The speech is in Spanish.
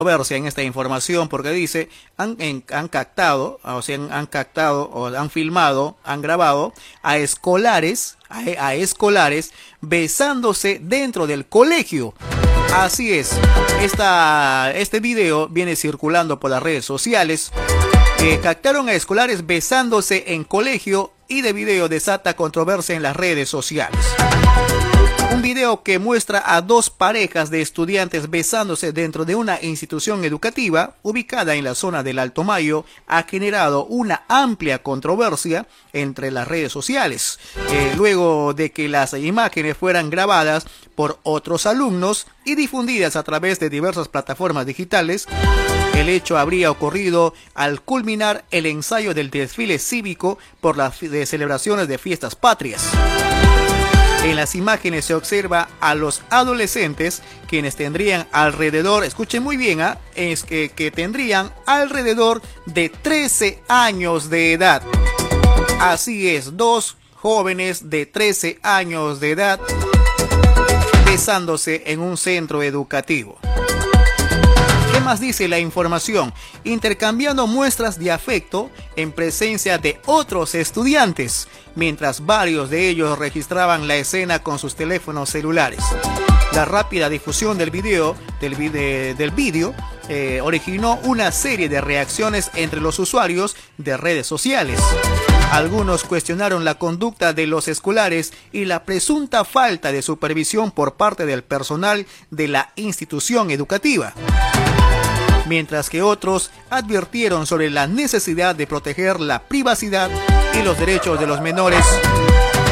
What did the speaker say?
controversia en esta información porque dice han captado, o sea, han captado o han filmado, han grabado a escolares, a escolares besándose dentro del colegio. Así es, este video viene circulando por las redes sociales. Captaron a escolares besándose en colegio y de video desata controversia en las redes sociales. Un video que muestra a dos parejas de estudiantes besándose dentro de una institución educativa ubicada en la zona del Alto Mayo ha generado una amplia controversia entre las redes sociales. Luego de que las imágenes fueran grabadas por otros alumnos y difundidas a través de diversas plataformas digitales, el hecho habría ocurrido al culminar el ensayo del desfile cívico por las celebraciones de fiestas patrias. En las imágenes se observa a los adolescentes quienes tendrían alrededor, escuchen muy bien, que tendrían alrededor de 13 años de edad. Así es, dos jóvenes de 13 años de edad besándose en un centro educativo. ¿Qué más dice la información? Intercambiando muestras de afecto en presencia de otros estudiantes, mientras varios de ellos registraban la escena con sus teléfonos celulares. La rápida difusión del video originó una serie de reacciones entre los usuarios de redes sociales. Algunos cuestionaron la conducta de los escolares y la presunta falta de supervisión por parte del personal de la institución educativa, mientras que otros advirtieron sobre la necesidad de proteger la privacidad y los derechos de los menores